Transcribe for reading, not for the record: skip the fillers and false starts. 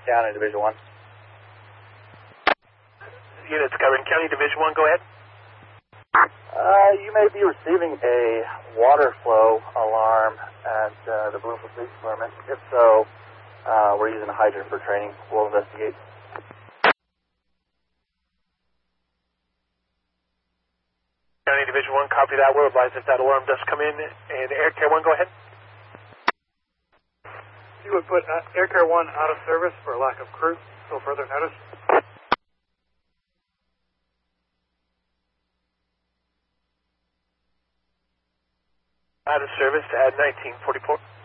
County Division 1. Units covering County Division 1, go ahead. You may be receiving a water flow alarm at the Bloomfield Police Department. If so, we're using a hydrant for training. We'll investigate. County Division 1, copy that. We'll advise if that alarm does come in. And Air Care 1, go ahead. You would put Air Care 1 out of service for lack of crew. So further notice. Out of service at 1944.